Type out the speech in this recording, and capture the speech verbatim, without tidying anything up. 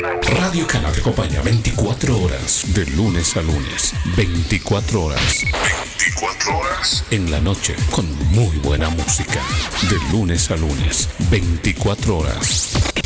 Radio Cana te acompaña veinticuatro horas, de lunes a lunes. veinticuatro horas. veinticuatro horas. En la noche, con muy buena música. De lunes a lunes, veinticuatro horas.